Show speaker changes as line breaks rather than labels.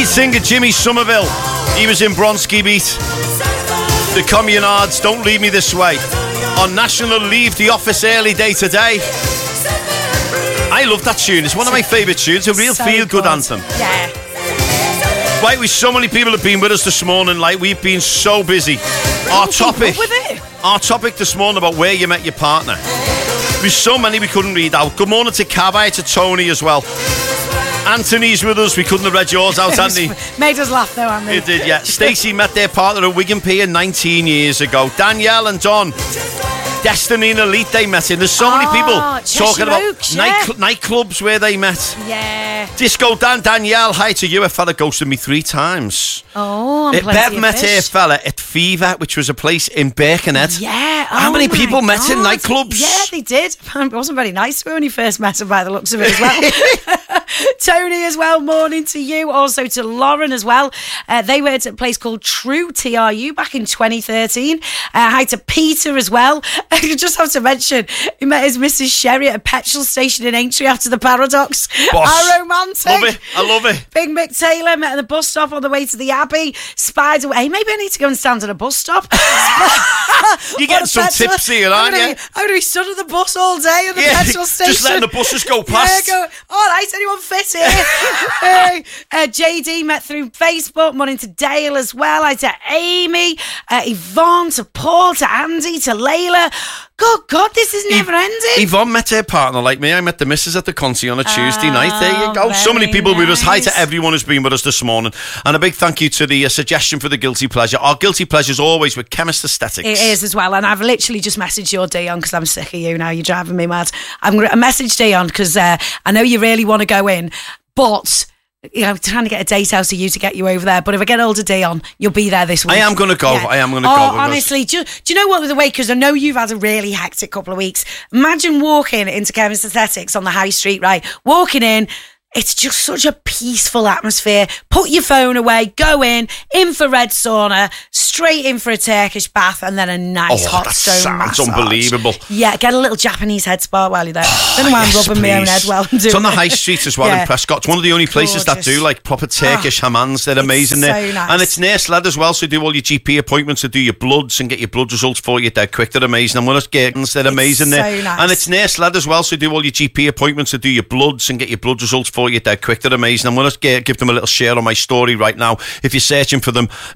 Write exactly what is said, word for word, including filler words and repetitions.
Lead singer Jimmy Somerville, he was in Bronski Beat. The Communards, Don't Leave Me This Way. On national leave, the office early day today. I love that tune. It's one of my favourite tunes. A real so feel-good anthem.
Yeah.
Right, we so many people have been with us this morning. Like, we've been so busy. Our topic,
with it.
our topic this morning about where you met your partner. There's so many we couldn't read out. Good morning to Cavi, to Tony as well. Anthony's with us. We couldn't have read yours out, Anthony.
Made us laugh though, Andy.
It did, yeah. Stacey met their partner at Wigan Pier nineteen years ago. Danielle and Don, Destiny and Elite, they met in. There's so many people
oh,
talking about
Oaks,
night,
yeah.
cl- nightclubs where they met.
Yeah.
Disco Dan, Danielle, hi to you. A fella ghosted me three times.
Oh, I'm
It,
plenty
Bev
of
met
fish.
her fella at Fever, which was a place in Birkenhead.
Yeah.
How
oh
many
my
people met in
God.
nightclubs?
Yeah, they did. It wasn't very nice when you first met him by the looks of it as well. Tony as well, morning to you. Also to Lauren as well. Uh, they worked at a place called True T R U back in twenty thirteen. Uh, hi to Peter as well. I just have to mention, he met his Missus Sherry at a petrol station in Aintree after the Paradox.
Boss.
How romantic.
Love it. I love it.
Big Mick Taylor met at the bus stop on the way to the Abbey. Spider, hey, maybe I need to go and stand at a bus stop.
You're getting some tips here, aren't you?
I'm going to be stood at the bus all day at the
Yeah,
petrol station.
just letting the buses go past.
Yeah, go, all right, anyone fit here? uh, uh, J D met through Facebook. Morning to Dale as well. I to Amy, uh, Yvonne, to Paul, to Andy, to Layla. God, God, this is never ending.
Yvonne met her partner like me. I met the missus at the Conti on a Tuesday
Oh,
night. There you go. So many
very
people with us. Hi to
nice.
everyone who's been with us this morning. And a big thank you to the uh, suggestion for the Guilty Pleasure. Our Guilty Pleasure is always with Chemist Aesthetics.
It is as well, and I've literally just messaged your Dion because I'm sick of you now. You're driving me mad. I'm going to message Dion because uh, I know you really want to go in, but you know, I'm trying to get a date out of you to get you over there. But if I get older, Dion, you'll be there this week.
I am going to go.
Yeah.
I am going to
oh,
go.
honestly, do, do you know what, the way, because I know you've had a really hectic couple of weeks. Imagine walking into Chemist Aesthetics on the high street, right? Walking in, it's just such a peaceful atmosphere. Put your phone away, go in, infrared sauna, straight in for a Turkish bath, and then a nice
Oh,
hot
that
stone
sounds
massage.
unbelievable.
Yeah, get a little Japanese head spa while you're there. I don't know why
Yes,
I'm rubbing my own
please.
head while I'm doing
It's on the
it.
high street as well
Yeah.
in Prescott. It's one of the only places
Gorgeous.
that do like proper Turkish
Oh,
hammams. They're amazing
so
there.
nice.
And it's near Sled as well, so do all your G P appointments, to do your bloods and get your blood results for you. They're quick, they're amazing. And one of Gertons, they're amazing
so
there.
nice.
And it's near Sled as well, so do all your G P appointments, to do your bloods and get your blood results for you. They're quick, they're amazing. I'm going to give them a little share on my story right now. If you're searching for them,